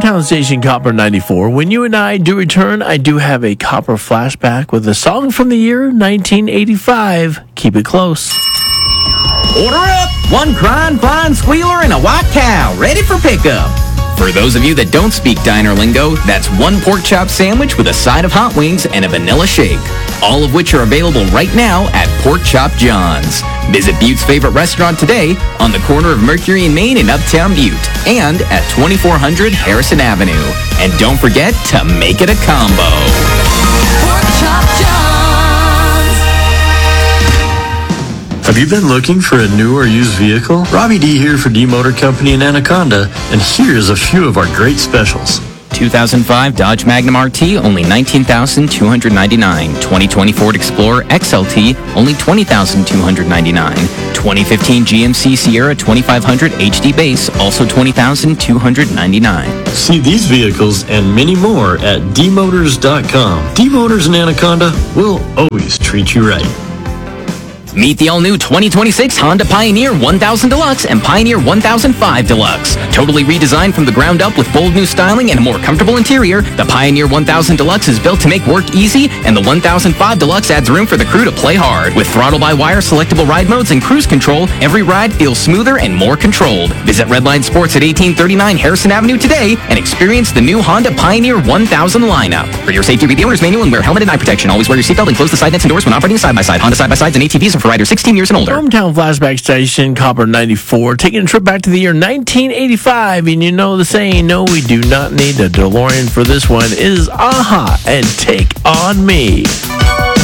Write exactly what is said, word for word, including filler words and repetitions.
Hometown station Copper ninety-four. When you and I do return, I do have a Copper flashback with a song from the year nineteen eighty-five. Keep it close. Order up! One crying, flying squealer and a white cow ready for pickup. For those of you that don't speak diner lingo, that's one pork chop sandwich with a side of hot wings and a vanilla shake. All of which are available right now at Pork Chop John's. Visit Butte's favorite restaurant today on the corner of Mercury and Main in Uptown Butte and at twenty-four hundred Harrison Avenue. And don't forget to make it a combo. Pork Chop John's. Have you been looking for a new or used vehicle? Robbie D here for D Motor Company in Anaconda, and here's a few of our great specials. two thousand five Dodge Magnum R T, only nineteen thousand two hundred ninety-nine dollars. twenty twenty Ford Explorer X L T, only twenty thousand two hundred ninety-nine dollars. twenty fifteen G M C Sierra twenty-five hundred H D Base, also twenty thousand two hundred ninety-nine dollars. See these vehicles and many more at d motors dot com. D Motors in Anaconda will always treat you right. Meet the all-new twenty twenty-six Honda Pioneer one thousand Deluxe and Pioneer one thousand five Deluxe. Totally redesigned from the ground up with bold new styling and a more comfortable interior, the Pioneer one thousand Deluxe is built to make work easy, and the one thousand five Deluxe adds room for the crew to play hard. With throttle-by-wire, selectable ride modes, and cruise control, every ride feels smoother and more controlled. Visit Redline Sports at eighteen thirty-nine Harrison Avenue today and experience the new Honda Pioneer one thousand lineup. For your safety, read the owner's manual and wear helmet and eye protection. Always wear your seatbelt and close the side nets and doors when operating side-by-side. Honda side-by-sides and A T Vs are for riders sixteen years and older. Hometown flashback station Copper ninety-four, taking a trip back to the year nineteen eighty-five, and you know the saying, no, we do not need a DeLorean for this one, is AHA and Take On Me.